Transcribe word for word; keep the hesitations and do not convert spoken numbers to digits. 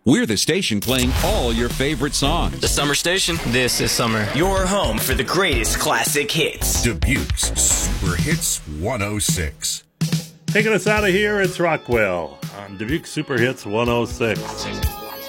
We're the station playing all your favorite songs. The Summer Station. This is summer. Your home for the greatest classic hits. Dubuque's Super Hits one oh six. Taking us out of here, it's Rockwell on Dubuque Super Hits one oh six.